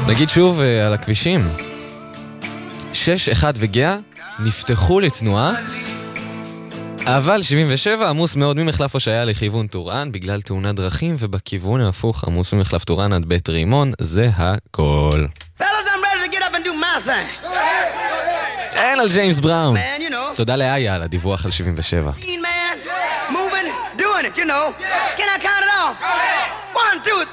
נגיד שוב על הכבישים. 6, 1 וגאה נפתחו לתנועה, אבל 77 עמוס מאוד ממחלף הושעיה לכיוון טורען בגלל תאונת דרכים, ובכיוון ההפוך עמוס ממחלף טורען עד בית רימון. זה הכל. אין על ג'יימס בראון. תודה לאיה על הדיווח על 77.